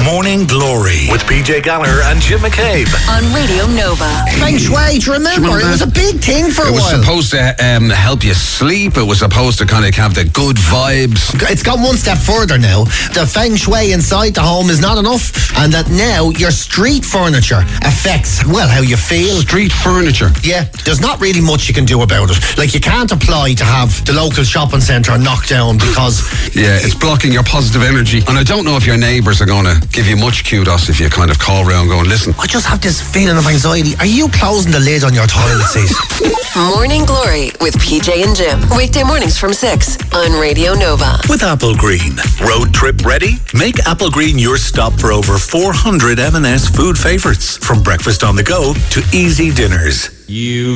Morning Glory with PJ Gallagher and Jim McCabe on Radio Nova. Feng Shui, do you remember? It was a big thing for a while. It was supposed to help you sleep. It was supposed to kind of have the good vibes. It's gone one step further now. The Feng Shui inside the home is not enough, and that now your street furniture affects, well, how you feel. Street furniture? Yeah, there's not really much you can do about it. Like, you can't apply to have the local shopping centre knocked down because... Yeah, it's blocking your positive energy. And I don't know if your neighbours are going to give you much kudos if you kind of call round going, listen. I just have this feeling of anxiety. Are you closing the lid on your toilet seat? Morning Glory with PJ and Jim. Weekday mornings from 6 on Radio Nova. With Apple Green. Road trip ready? Make Apple Green your stop for over 400 M&S food favourites. From breakfast on the go to easy dinners.